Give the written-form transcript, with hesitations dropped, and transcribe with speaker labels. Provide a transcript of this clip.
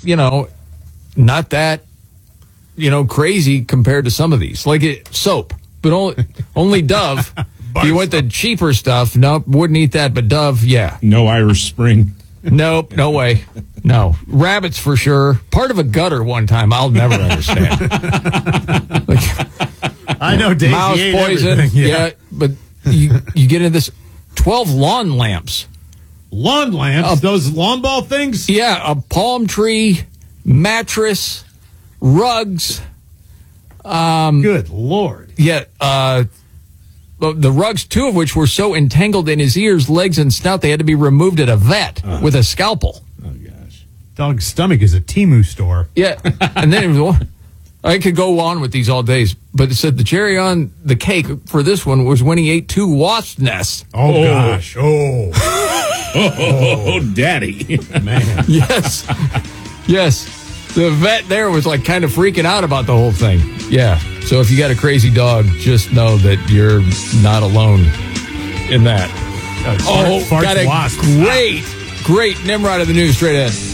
Speaker 1: not that, crazy compared to some of these. Like soap, but only Dove. If you want the cheaper stuff, nope, wouldn't eat that, but Dove, yeah.
Speaker 2: No Irish Spring.
Speaker 1: Nope, no way. No. Rabbits for sure. Part of a gutter one time, I'll never understand.
Speaker 3: I know, Dave.
Speaker 1: Mouse poison. Yeah, but you get into this 12 lawn lamps.
Speaker 3: Lawn lamps? Those lawn ball things?
Speaker 1: Yeah, a palm tree, mattress, rugs.
Speaker 3: Good Lord.
Speaker 1: Yeah, the rugs, 2 of which were so entangled in his ears, legs, and snout, they had to be removed at a vet with a scalpel.
Speaker 2: Oh, gosh.
Speaker 3: Dog's stomach is a Temu store.
Speaker 1: Yeah, and then it was, I could go on with these all days, but it said the cherry on the cake for this one was when he ate 2 wasp nests.
Speaker 3: Oh, gosh. Oh.
Speaker 2: Oh, daddy.
Speaker 3: Man.
Speaker 1: Yes. The vet there was like kind of freaking out about the whole thing. Yeah. So if you got a crazy dog, just know that you're not alone in that.
Speaker 3: Got a
Speaker 1: Great Nimrod of the news straight ahead.